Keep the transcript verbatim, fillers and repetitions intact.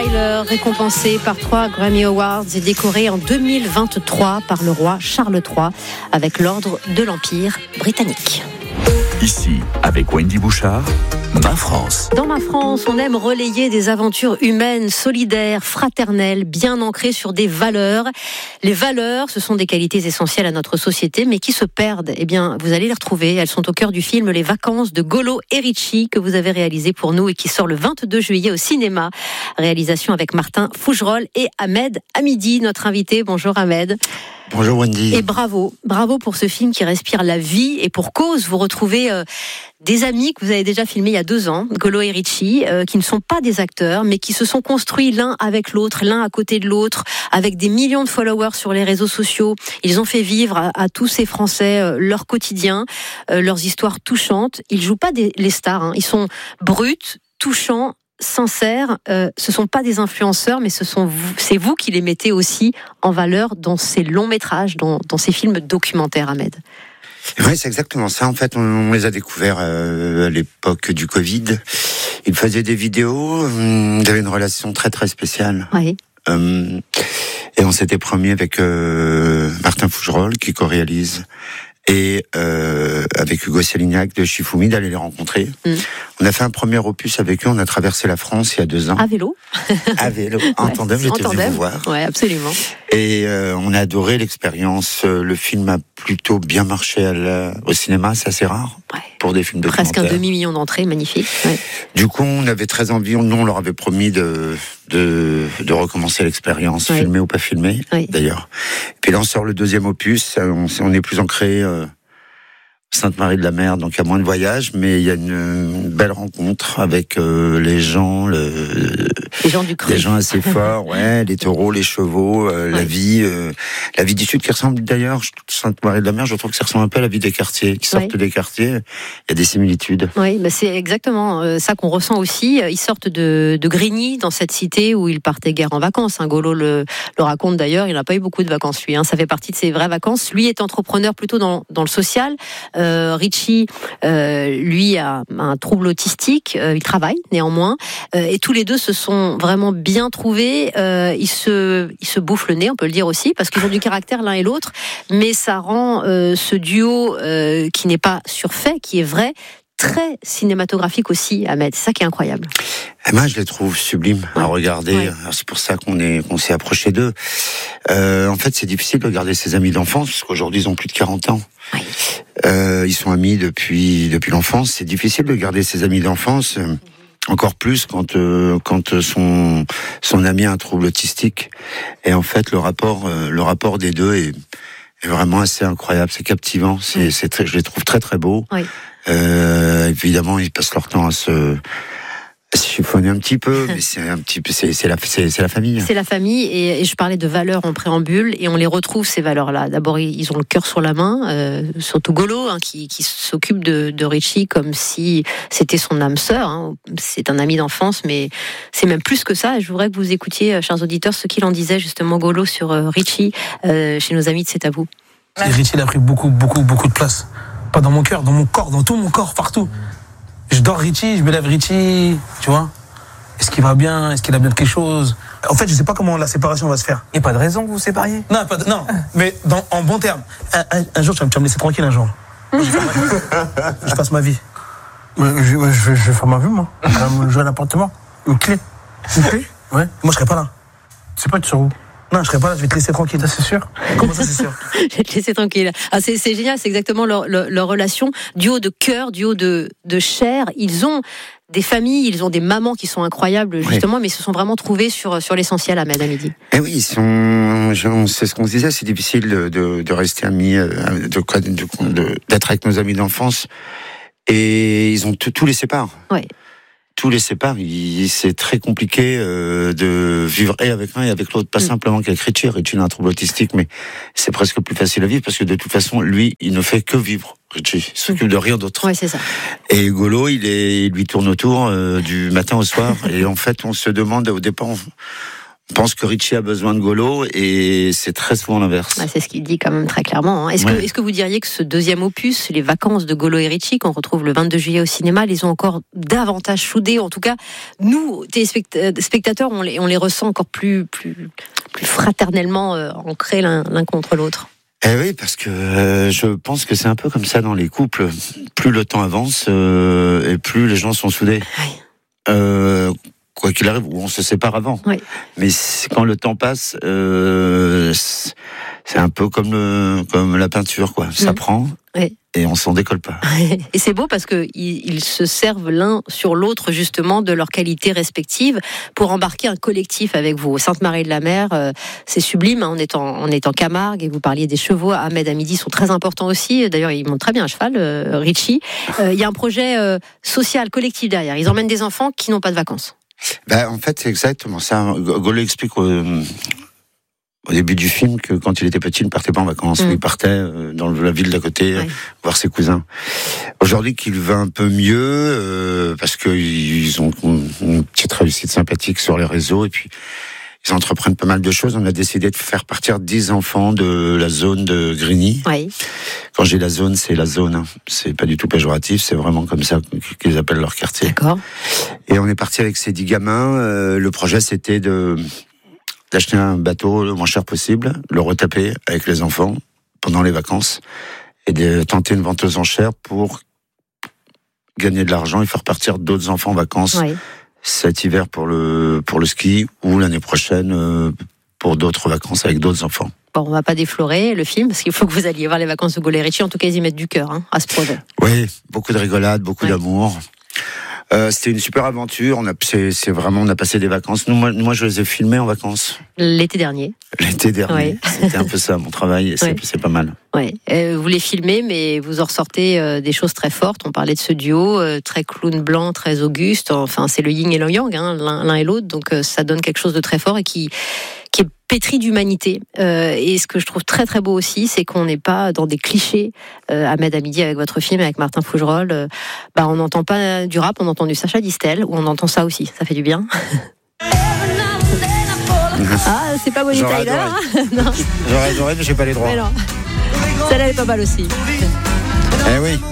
Tyler, récompensé par trois Grammy Awards et décoré en deux mille vingt-trois par le roi Charles trois avec l'ordre de l'Empire britannique. Ici, avec Wendy Bouchard, Ma France. Dans Ma France, on aime relayer des aventures humaines, solidaires, fraternelles, bien ancrées sur des valeurs. Les valeurs, ce sont des qualités essentielles à notre société, mais qui se perdent. Eh bien, vous allez les retrouver. Elles sont au cœur du film Les Vacances de Golo et Ricci, que vous avez réalisé pour nous et qui sort le vingt-deux juillet au cinéma. Réalisation avec Martin Fougerolles et Ahmed Hamidi, notre invité. Bonjour Ahmed. Bonjour Wendy. Et bravo, bravo pour ce film qui respire la vie et pour cause. Vous retrouvez euh, des amis que vous avez déjà filmés il y a deux ans, Golo et Ricci, euh, qui ne sont pas des acteurs, mais qui se sont construits l'un avec l'autre, l'un à côté de l'autre, avec des millions de followers sur les réseaux sociaux. Ils ont fait vivre à, à tous ces Français euh, leur quotidien, euh, leurs histoires touchantes. Ils jouent pas des, les stars, hein. Ils sont bruts, touchants, sincères, euh, ce sont pas des influenceurs, mais ce sont vous, c'est vous qui les mettez aussi en valeur dans ces longs métrages, dans, dans ces films documentaires, Ahmed. Oui, c'est exactement ça. En fait, on, on les a découverts euh, à l'époque du Covid. Ils faisaient des vidéos, ils avaient une relation très très spéciale. Oui. Euh, et on s'était promis avec euh, Martin Fougerolles, qui co-réalise, et euh, avec Hugo Salignac de Shifumi, d'aller les rencontrer. Mm. On a fait un premier opus avec eux, on a traversé la France il y a deux ans. À vélo. À vélo, en ouais, tandem, j'étais venu vous voir. Oui, absolument. Et euh, on a adoré l'expérience. Le film a plutôt bien marché à la, au cinéma, c'est assez rare ouais. pour des films documentaires. Presque un demi-million d'entrées, magnifique. Ouais. Du coup, on avait très envie, nous on leur avait promis de, de, de recommencer l'expérience, ouais. filmée ou pas filmée, ouais. d'ailleurs. Puis là, on sort le deuxième opus, on, on est plus ancré... Euh, Sainte-Marie-de-la-Mer, donc il y a moins de voyages, mais il y a une, une belle rencontre avec euh, les gens, le, les gens du cru, les gens assez forts, ouais, les taureaux, les chevaux, euh, ouais. la vie, euh, la vie du Sud qui ressemble d'ailleurs, Sainte-Marie-de-la-Mer, je trouve que ça ressemble un peu à la vie des quartiers, qui sortent ouais. des quartiers, il y a des similitudes. Oui, bah c'est exactement euh, ça qu'on ressent aussi. Ils sortent de, de Grigny, dans cette cité où ils partaient guère en vacances. Hein. Golo le, le raconte d'ailleurs, il n'a pas eu beaucoup de vacances lui. Hein. Ça fait partie de ses vraies vacances. Lui est entrepreneur plutôt dans, dans le social. Euh, Ricci, euh, lui, a un trouble autistique. Euh, il travaille néanmoins, euh, et tous les deux se sont vraiment bien trouvés. Euh, ils se, ils se bouffent le nez, on peut le dire aussi, parce qu'ils ont du caractère l'un et l'autre. Mais ça rend euh, ce duo euh, qui n'est pas surfait, qui est vrai, très cinématographique aussi, Ahmed. C'est ça qui est incroyable. Et moi, je les trouve sublimes ouais. à regarder. Ouais. Alors, c'est pour ça qu'on est, qu'on s'est approché d'eux. Euh, en fait, c'est difficile de garder ses amis d'enfance, parce qu'aujourd'hui, ils ont plus de quarante ans. Oui. Euh, ils sont amis depuis, depuis l'enfance. C'est difficile de garder ses amis d'enfance. Euh, encore plus quand, euh, quand son, son ami a un trouble autistique. Et en fait, le rapport, euh, le rapport des deux est, est vraiment assez incroyable. C'est captivant. C'est, oui. c'est très, je les trouve très, très beaux. Oui. Euh, évidemment, ils passent leur temps à se, à se chiffonner un petit peu, mais c'est un petit peu, c'est, c'est la, c'est, c'est la famille. C'est la famille, et, et je parlais de valeurs en préambule, et on les retrouve ces valeurs-là. D'abord, ils ont le cœur sur la main, euh, surtout Golo, hein, qui, qui s'occupe de, de Ricci comme si c'était son âme sœur. Hein. C'est un ami d'enfance, mais c'est même plus que ça. Et je voudrais que vous écoutiez, chers auditeurs, ce qu'il en disait justement Golo sur euh, Ricci euh, chez nos amis de C'est à vous. Et Ricci, il a pris beaucoup, beaucoup, beaucoup de place. Pas dans mon cœur, dans mon corps, dans tout mon corps, partout. Je dors Ricci, je me lève Ricci, tu vois. Est-ce qu'il va bien? Est-ce qu'il a bien quelque chose? En fait, je sais pas comment la séparation va se faire. Il n'y a pas de raison que vous vous sépariez? Non, pas de, non. mais dans, en bon terme. Un, un, un jour, tu vas me laisser tranquille un jour. Je, je passe ma vie. Je, je, je, je vais faire ma vie, moi. Je vais jouer à l'appartement. Une clé. Une clé? Ouais. Moi, je serai pas là. Tu sais pas, tu seras où? Non, je serai pas là, je vais te laisser tranquille, ça c'est sûr. Comment ça c'est sûr? Je vais te laisser tranquille. Ah, c'est, c'est génial, c'est exactement leur, leur, leur relation. Duo de cœur, duo de, de chair. Ils ont des familles, ils ont des mamans qui sont incroyables, justement, oui. mais ils se sont vraiment trouvés sur, sur l'essentiel, Ahmed Hamidi. Eh oui, ils sont, c'est ce qu'on se disait, c'est difficile de, de, de rester amis, de, de, de, d'être avec nos amis d'enfance. Et ils ont tout, tout les séparent. Oui. Tous les séparent, c'est très compliqué euh, de vivre et avec l'un et avec l'autre, pas mm. simplement qu'avec Ricci. Ricci a un trouble autistique, mais c'est presque plus facile à vivre parce que de toute façon, lui, il ne fait que vivre. Ricci, il s'occupe de rien d'autre. Ouais, c'est ça. Et Golo, il, est, il lui tourne autour euh, du matin au soir. Et en fait, on se demande au départ, on, On pense que Richie a besoin de Golo et c'est très souvent l'inverse. Ouais, c'est ce qu'il dit quand même très clairement. Hein. Est-ce, ouais. que, est-ce que vous diriez que ce deuxième opus, les vacances de Golo et Richie, qu'on retrouve le vingt-deux juillet au cinéma, les ont encore davantage soudés? En tout cas, nous, téléspectateurs, on les, on les ressent encore plus, plus, plus fraternellement euh, ancrés l'un, l'un contre l'autre. Eh oui, parce que euh, je pense que c'est un peu comme ça dans les couples. Plus le temps avance euh, et plus les gens sont soudés. Oui. Euh, quoi qu'il arrive, on se sépare avant. Oui. Mais quand le temps passe, euh, c'est un peu comme le, comme la peinture, quoi. Ça mmh. prend. Oui. Et on s'en décolle pas. Et c'est beau parce que ils, ils se servent l'un sur l'autre justement de leurs qualités respectives pour embarquer un collectif avec vous. Sainte-Marie-de-la-Mer, euh, c'est sublime. Hein, on est en, on est en Camargue et vous parliez des chevaux. Ahmed Hamidi sont très importants aussi. D'ailleurs, ils montent très bien à cheval, euh, Richie. Il euh, y a un projet euh, social, collectif derrière. Ils emmènent des enfants qui n'ont pas de vacances. Ben, en fait, c'est exactement ça. Golo explique euh, au début du film que quand il était petit, il ne partait pas en vacances. Mmh. Il partait dans la ville d'à côté, ouais. voir ses cousins. Aujourd'hui, qu'il va un peu mieux, euh, parce qu'ils ont une petite réussite sympathique sur les réseaux, et puis ils entreprennent pas mal de choses. On a décidé de faire partir dix enfants de la zone de Grigny. Oui. Quand j'ai la zone, c'est la zone. Hein. C'est pas du tout péjoratif, c'est vraiment comme ça qu'ils appellent leur quartier. D'accord. Et on est parti avec ces dix gamins. Euh, le projet, c'était de d'acheter un bateau le moins cher possible, le retaper avec les enfants pendant les vacances et de tenter une vente aux enchères pour gagner de l'argent et faire partir d'autres enfants en vacances oui. cet hiver pour le pour le ski ou l'année prochaine euh, pour d'autres vacances avec d'autres enfants. Bon, on va pas déflorer le film parce qu'il faut que vous alliez voir les vacances de Golo et Richie. En tout cas, ils y mettent du cœur hein, à ce projet. Oui, beaucoup de rigolade, beaucoup oui. d'amour. Euh, c'était une super aventure. On a, c'est, c'est vraiment, on a passé des vacances. Nous, moi, moi, je les ai filmés en vacances. L'été dernier. L'été dernier. Oui. C'était un peu ça, mon travail. Et c'est, oui. c'est pas mal. Oui. Euh, vous les filmez, mais vous en ressortez euh, des choses très fortes. On parlait de ce duo, euh, très clown blanc, très auguste. Enfin, c'est le yin et le yang, hein, l'un, l'un et l'autre. Donc, euh, ça donne quelque chose de très fort et qui, qui est pétri d'humanité. Euh, et ce que je trouve très très beau aussi, c'est qu'on n'est pas dans des clichés. Euh, Ahmed Hamidi avec votre film, avec Martin Fougerolles, euh, bah, on n'entend pas du rap, on entend du Sacha Distel, ou on entend ça aussi. Ça fait du bien. Ah, c'est pas Bonnie Tyler. Non. J'aurais adoré, mais j'ai pas les droits. Mais non. Celle-là est pas mal aussi. Eh oui.